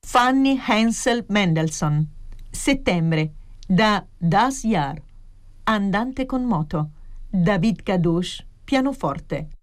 Fanny Hensel Mendelssohn. Settembre, da Das Jahr. Andante con moto. David Gadouche, pianoforte.